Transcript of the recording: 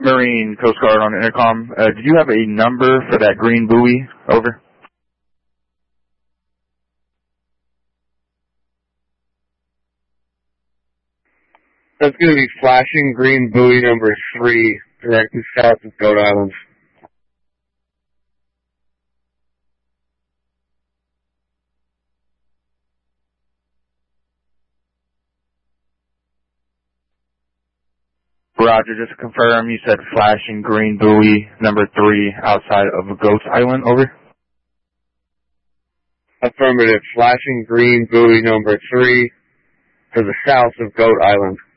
Marine Coast Guard on intercom. Did you have a number for that green buoy? Over. That's going to be flashing green buoy number 3, directly south of Goat Island. Roger, just to confirm, you said flashing green buoy number 3 outside of Goat Island, over? Affirmative, flashing green buoy number 3 to the south of Goat Island.